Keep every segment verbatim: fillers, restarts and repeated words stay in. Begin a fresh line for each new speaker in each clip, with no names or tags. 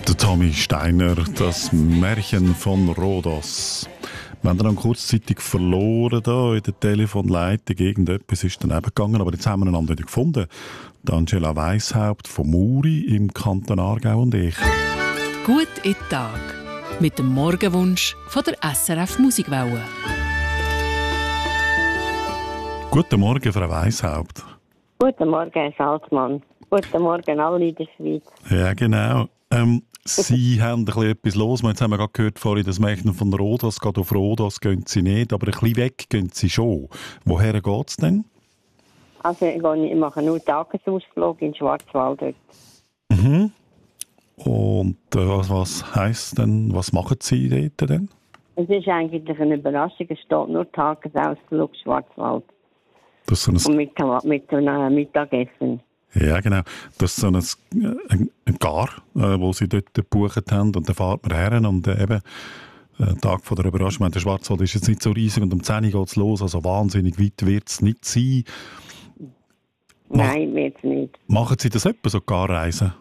Der Tommy Steiner, das Märchen von Rhodos. Wir haben dann kurzzeitig verloren da in der Telefonleitung. Irgendetwas ist daneben gegangen, aber jetzt haben wir einander wieder gefunden. Die Angela Weishaupt von Muri im Kanton Aargau und ich.
Gut in den Tag. Mit dem Morgenwunsch von der S R F Musikwelle.
Guten Morgen, Frau Weishaupt.
Guten Morgen, Herr Salzmann. Guten Morgen, alle in der Schweiz.
Ja, genau. Ähm, Sie haben ein bisschen etwas los. Jetzt haben wir gerade gehört, vorhin, das Märchen von Rhodos geht auf Rhodos, gehen Sie nicht, aber ein bisschen weg gehen Sie schon. Woher geht es denn?
Also ich mache nur einen Tagesausflug in den Schwarzwald heute.
Mhm. Und äh, was, was heisst denn, was machen Sie dort denn?
Es ist eigentlich eine Überraschung, es steht nur Tagesausflug Schwarzwald.
Das ist so ein...
Und mit, mit einem Mittagessen.
Ja, genau. Das ist so ein, ein, ein Gar, äh, wo sie dort gebucht haben. Und dann fährt man her und äh, eben, äh, Tag von der Überraschung. Meine, der Schwarzwald ist jetzt nicht so riesig und um zehn Uhr geht es los. Also wahnsinnig weit wird es nicht sein. Mach,
Nein, wird es nicht.
Machen Sie das etwa, so Garreisen?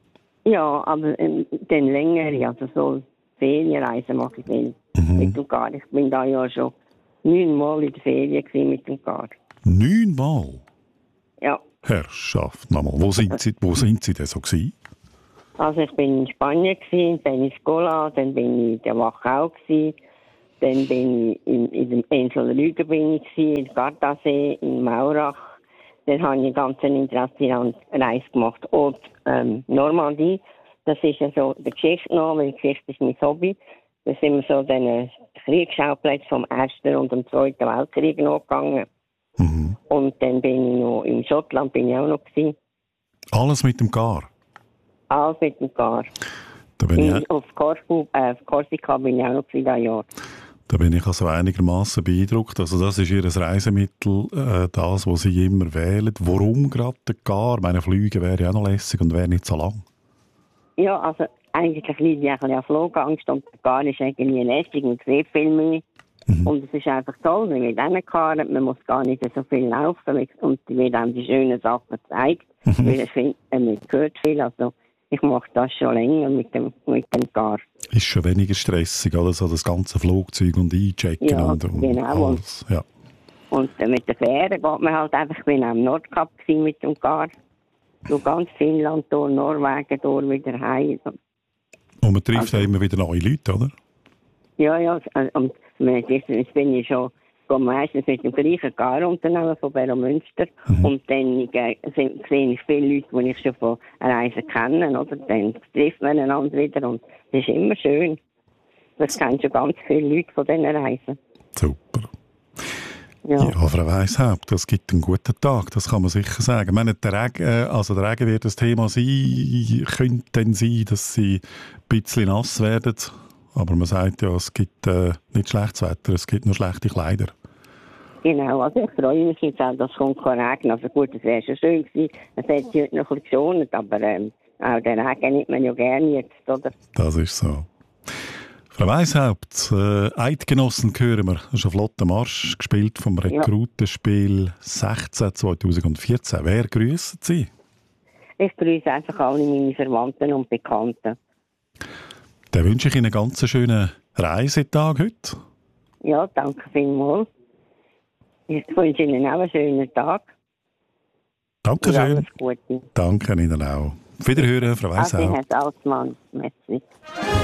Ja, aber ähm, dann länger, also so Ferienreisen mache ich dann mhm. mit dem Gar. Ich bin da ja schon neunmal in der Ferien mit dem Gar.
Neunmal?
Ja.
Herrschaft, nochmal. Wo sind Sie, wo sind Sie denn so gewesen?
Also ich bin in Spanien gewesen, dann in Skola, dann bin ich in der Wachau gewesen, dann bin ich in, in dem Insel Rügen bin ich gewesen, in Gardasee, in Maurach. Dann habe ich eine ganz interessante Reise gemacht. Und ähm, Normandie, das ist ja so die Geschichte noch, weil die Geschichte ist mein Hobby. Da sind wir so den Kriegsschauplätzen vom Ersten und dem Zweiten Weltkrieg noch gegangen. Mhm. Und dann bin ich noch in Schottland bin ich auch noch gewesen.
Alles mit dem Gar?
Alles mit dem Gar.
Da bin
in,
ich...
Auf Korfu, äh, Korsika bin ich auch noch gewesen, dieses Jahr.
Da bin ich also einigermaßen beeindruckt. Also das ist Ihr Reisemittel, äh, das, was Sie immer wählen. Warum gerade der Gar? Meine Flüge wäre ja auch noch lässig und wäre nicht so lang.
Ja, also eigentlich liegt ich ein bisschen an Flugangst und der Gar ist irgendwie lässig und sieht viel mehr. Mhm. Und es ist einfach toll, wenn wir dann fahren, man muss gar nicht so viel laufen und wird dann die schönen Sachen gezeigt. Mhm. Weil ich finde, man hört viel, also ich mache das schon länger mit dem, mit dem Gar.
Ist schon weniger stressig, oder? So das ganze Flugzeug und einchecken
ja,
und, und
genau.
alles. Ja.
Und äh, mit der Fähre geht man halt einfach, ich bin am Nordkap mit dem Gar. Durch ganz Finnland, durch Norwegen, durch wieder heim.
Und man trifft
also,
ja immer wieder neue Leute, oder?
Ja, ja. Und jetzt bin ich schon meistens mit dem gleichen Gar-Unternehmen von Berro Münster. Mhm. Und dann äh, sehe ich viele Leute, die ich schon von Reisen kenne. Oder? Dann trifft man einander wieder und das ist immer schön. Das kennen schon ganz viele Leute von diesen Reisen.
Super.
Ja,
ja Frau Weishaupt, das gibt einen guten Tag, das kann man sicher sagen. Ich meine, der Regen, also der Regen wird das Thema sein. Könnte denn sein, dass Sie ein bisschen nass werden? Aber man sagt ja, es gibt äh, nicht schlechtes Wetter, es gibt nur schlechte Kleider.
Genau, also ich freue mich jetzt auch, dass es kommt regnen. Also gut, es wäre schon schön gewesen, es hätte sich heute noch ein bisschen geschont, aber ähm, auch den Regen nimmt man ja gerne jetzt, oder?
Das ist so. Frau Weishaupt, äh, Eidgenossen hören wir, das ist ein flotter Marsch, gespielt vom Rekrutenspiel sechzehn zweitausendvierzehn. Wer grüßen Sie?
Ich grüße einfach alle meine Verwandten und Bekannten.
Dann wünsche ich Ihnen einen ganz schönen Reisetag heute.
Ja, danke vielmals. Ich wünsche Ihnen auch einen schönen Tag.
Danke schön.
Alles Gute.
Danke Ihnen auch. Auf Wiederhören, Frau Weishaupt.
Adi, Herr Salzmann. Merci.